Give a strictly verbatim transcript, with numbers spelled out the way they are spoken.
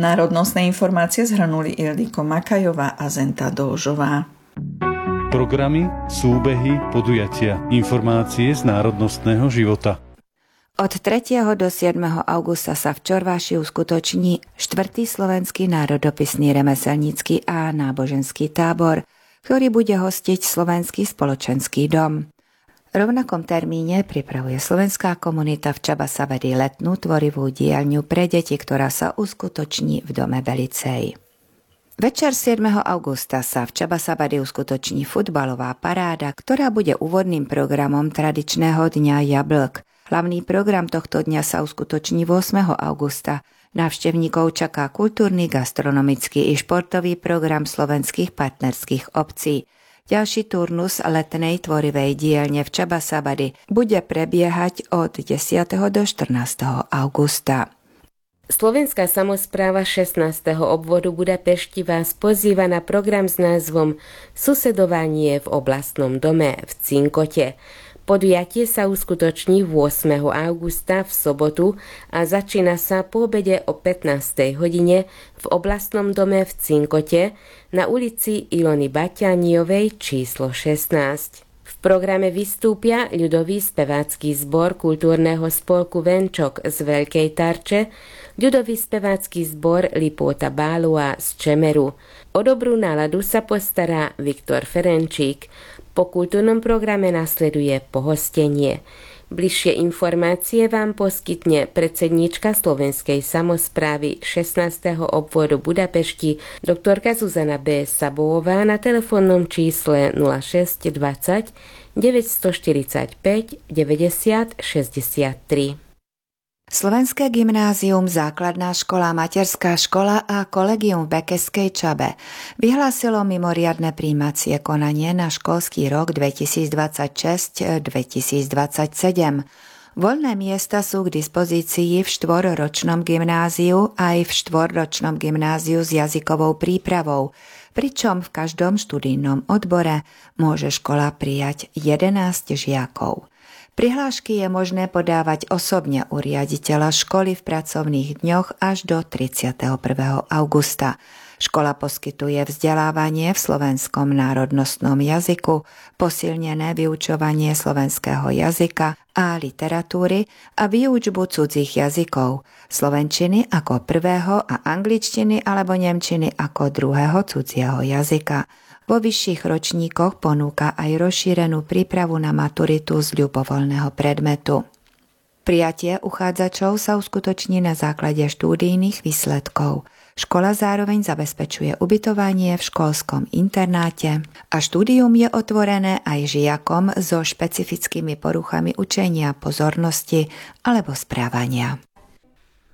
Národnostné informácie zhrnuli Ildiko Makajová a Zenta Dolžová. Programy, súbehy, podujatia, informácie z národnostného života. Od tretieho do siedmeho augusta sa v Čorváši uskutoční štvrtý slovenský národopisný remeselnícky a náboženský tábor, ktorý bude hostiť Slovenský spoločenský dom. V rovnakom termíne pripravuje slovenská komunita v Čabasabadi letnú tvorivú dielňu pre deti, ktorá sa uskutoční v dome Belicej. Večer siedmeho augusta sa v Čabasabadi uskutoční futbalová paráda, ktorá bude úvodným programom tradičného dňa jablk. Hlavný program tohto dňa sa uskutoční ôsmeho augusta. Návštevníkov čaká kultúrny, gastronomický i športový program slovenských partnerských obcí. Ďalší turnus letnej tvorivej dielne v Čabasabadi bude prebiehať od desiateho do štrnásteho augusta. Slovenská samospráva šestnásteho obvodu Budapešti vás pozýva na program s názvom Susedovanie v oblastnom dome v Cinkote. Podujatie sa uskutoční ôsmeho augusta v sobotu a začína sa po obede o pätnástej hodine v oblastnom dome v Cinkote na ulici Ilony Baťaniovej číslo šestnásť. V programe vystúpia ľudový spevácky zbor kultúrneho spolku Venčok z Veľkej Tarče, ľudový spevácky zbor Lipóta Bálua z Čemeru. O dobrú náladu sa postará Viktor Ferenčík. Po kultúrnom programe nasleduje pohostenie. Bližšie informácie vám poskytne predsedníčka Slovenskej samosprávy šestnásteho obvodu Budapešti doktorka Zuzana B. Sabová na telefónnom čísle nula šesť dvadsať deväťstoštyridsaťpäť deväťdesiat šesťdesiattri. Slovenské gymnázium, základná škola, materská škola a kolegium v Bekeskej Čabe vyhlásilo mimoriadne prijímacie konanie na školský rok dvetisícdvadsaťšesť dvetisícdvadsaťsedem. Voľné miesta sú k dispozícii v štvorročnom gymnáziu aj v štvorročnom gymnáziu s jazykovou prípravou, pričom v každom študijnom odbore môže škola prijať jedenásť žiakov. Prihlášky je možné podávať osobne u riaditeľa školy v pracovných dňoch až do tridsiateho prvého augusta. Škola poskytuje vzdelávanie v slovenskom národnostnom jazyku, posilnené vyučovanie slovenského jazyka a literatúry a výučbu cudzích jazykov, slovenčiny ako prvého a angličtiny alebo nemčiny ako druhého cudzieho jazyka. Vo vyšších ročníkoch ponúka aj rozšírenú prípravu na maturitu z ľubovoľného predmetu. Prijatie uchádzačov sa uskutoční na základe štúdijných výsledkov. Škola zároveň zabezpečuje ubytovanie v školskom internáte a štúdium je otvorené aj žiakom so špecifickými poruchami učenia, pozornosti alebo správania.